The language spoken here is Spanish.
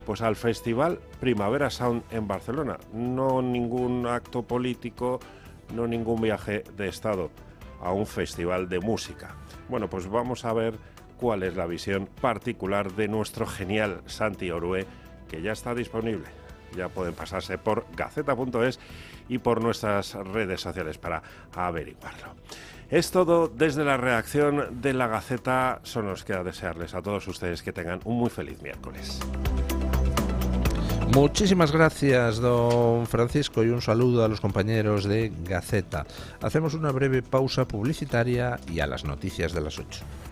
Pues al Festival Primavera Sound en Barcelona. No ningún acto político, no ningún viaje de Estado, a un festival de música. Bueno, pues vamos a ver cuál es la visión particular de nuestro genial Santi Orue, que ya está disponible. Ya pueden pasarse por gaceta.es y por nuestras redes sociales para averiguarlo. Es todo desde la redacción de La Gaceta. Solo nos queda desearles a todos ustedes que tengan un muy feliz miércoles. Muchísimas gracias, don Francisco, y un saludo a los compañeros de Gaceta. Hacemos una breve pausa publicitaria y a las noticias de las 8.